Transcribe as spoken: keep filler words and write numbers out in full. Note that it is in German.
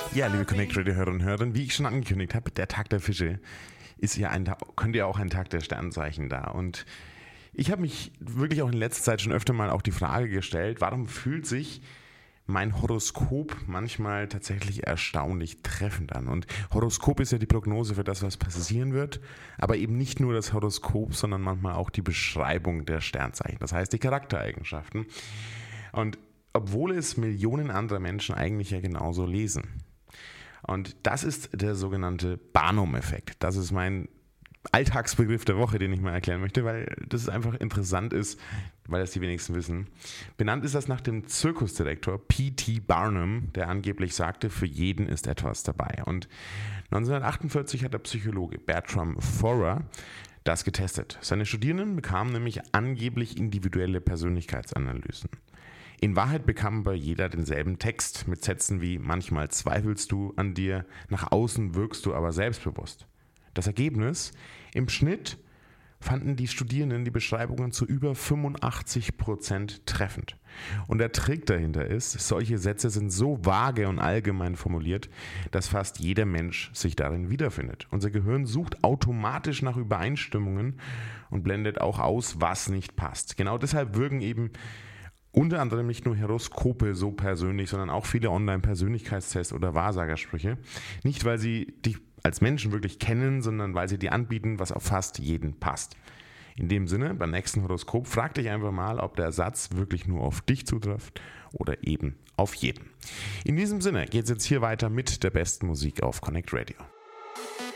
Ja, liebe Connect Radio Hörerinnen und Hörer, wie ich schon angekündigt habe, der Tag der Fische ist ja ein Tag, könnte ja auch ein Tag der Sternzeichen da. Und ich habe mich wirklich auch in letzter Zeit schon öfter mal auch die Frage gestellt, warum fühlt sich mein Horoskop manchmal tatsächlich erstaunlich treffend an. Und Horoskop ist ja die Prognose für das, was passieren wird, aber eben nicht nur das Horoskop, sondern manchmal auch die Beschreibung der Sternzeichen, das heißt die Charaktereigenschaften. Und obwohl es Millionen anderer Menschen eigentlich ja genauso lesen. Und das ist der sogenannte Barnum-Effekt. Das ist mein Alltagsbegriff der Woche, den ich mal erklären möchte, weil das einfach interessant ist, weil das die wenigsten wissen. Benannt ist das nach dem Zirkusdirektor P T Barnum, der angeblich sagte, für jeden ist etwas dabei. Und neunzehnhundertachtundvierzig hat der Psychologe Bertram Forer das getestet. Seine Studierenden bekamen nämlich angeblich individuelle Persönlichkeitsanalysen. In Wahrheit bekam bei jeder denselben Text mit Sätzen wie manchmal zweifelst du an dir, nach außen wirkst du aber selbstbewusst. Das Ergebnis? Im Schnitt fanden die Studierenden die Beschreibungen zu über fünfundachtzig Prozent treffend. Und der Trick dahinter ist, solche Sätze sind so vage und allgemein formuliert, dass fast jeder Mensch sich darin wiederfindet. Unser Gehirn sucht automatisch nach Übereinstimmungen und blendet auch aus, was nicht passt. Genau deshalb wirken eben unter anderem nicht nur Horoskope so persönlich, sondern auch viele Online-Persönlichkeitstests oder Wahrsagersprüche. Nicht, weil sie dich als Menschen wirklich kennen, sondern weil sie dir anbieten, was auf fast jeden passt. In dem Sinne, beim nächsten Horoskop frag dich einfach mal, ob der Satz wirklich nur auf dich zutrifft oder eben auf jeden. In diesem Sinne geht es jetzt hier weiter mit der besten Musik auf Connect Radio.